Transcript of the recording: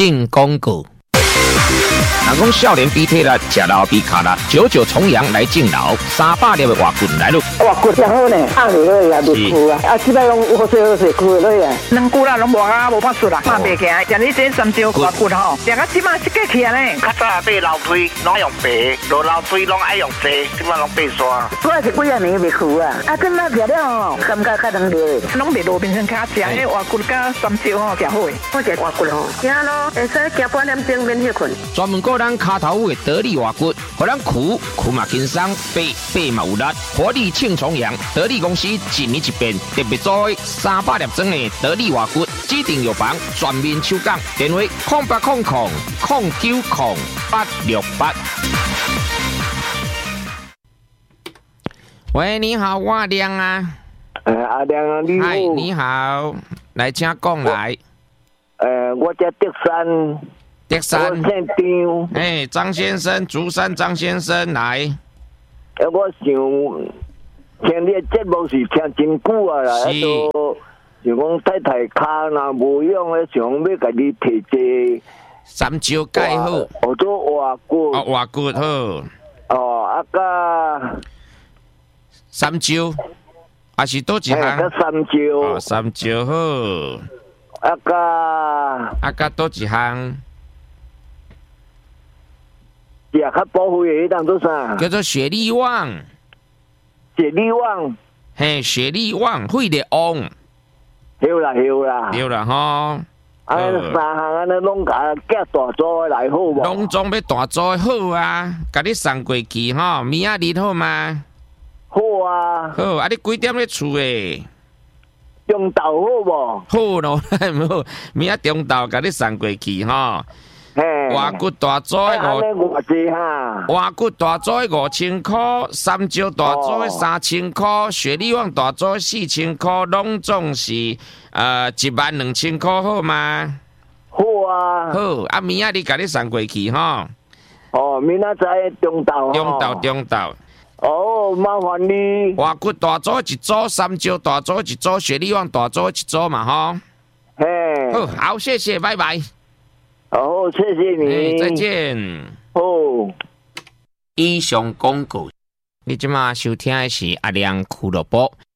进公股。人讲少年比体力，吃老比卡力，久久重阳来敬老，300粒的活棍来咯。 活棍真好呢，放落去也袂枯啊，即摆拢好势枯落去啊。 两久啦，拢无啊，无法出啦，拍袂起来。像你这三招活棍吼，食到即摆一个起来呢。 较早买楼梯拢用白，落楼梯拢爱用细，即摆拢白刷。 我是几啊年袂枯啊，今仔食了吼，感觉较能流。 拢袂路边上卡食，迄活棍甲三招吼，食好诶。 我食活棍吼，行咯，会使行半点钟免休困。 专门顾咱骹头的得力活骨，互咱躯嘛轻松，背嘛有力，活力庆重阳。得力公司一年一变，特别做300粒装的得力活骨，指定药房全面抽奖，电话0800090868。喂，你好，我亮啊。 阿亮啊，你好。 嗨，你好，来，请讲来。 我叫德山。 德山， 我姓张。 张先生，竹山张先生来。 我想听你的节目是听真久啊啦，就讲太太脚若无用咧，想要甲你提一三招解好， 我做活骨。 活骨好。 甲三招，还是多一项？ 三招。 三招好。甲多一项？ 食较保护的迄当做啥？ 叫做雪力旺。 雪力旺。 雪力旺，血力旺。对啦吼。 三项安尼拢甲寄大组来好无？ 拢总要大组好啊！甲你送过去吼，明仔日好吗？ 好啊。 好，你几点咧厝诶？ 中昼好无？ 好咯，好，明仔中昼甲你送过去吼。活骨大组活骨大组5000块，三招大组3000块，雪力旺大组4000块，拢总是12000块好吗？ 好啊。 好，明仔日甲你送过去吼。 明仔载中昼。 中昼。 麻烦你。 活骨大组一组，三招大组一组，雪力旺大组一组嘛吼。好，谢谢，拜拜。 好，谢谢你。 再见。 好。 以上广告，你即马收听的是阿亮俱乐部。